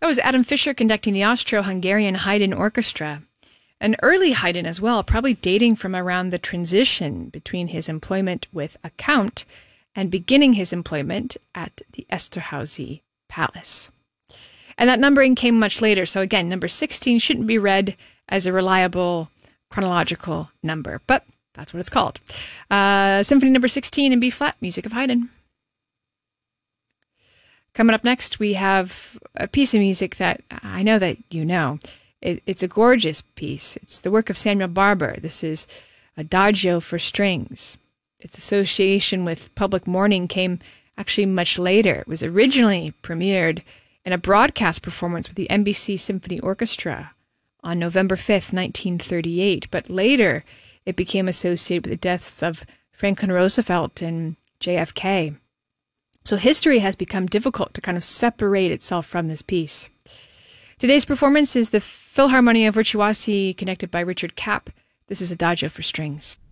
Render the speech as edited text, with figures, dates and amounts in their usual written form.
That was Adam Fischer conducting the Austro-Hungarian Haydn Orchestra. An early Haydn as well, probably dating from around the transition between his employment with a count and beginning his employment at the Esterházy Palace. And that numbering came much later, so again, number 16 shouldn't be read as a reliable chronological number, but that's what it's called. Symphony number 16 in B-flat, music of Haydn. Coming up next, we have a piece of music that I know that you know. It's a gorgeous piece. It's the work of Samuel Barber. This is Adagio for strings. Its association with public mourning came actually much later. It was originally premiered in a broadcast performance with the NBC Symphony Orchestra on November 5th, 1938, but later it became associated with the deaths of Franklin Roosevelt and JFK. So history has become difficult to kind of separate itself from this piece. Today's performance is the Philharmonia Virtuosi conducted by Richard Kapp. This is Adagio for strings.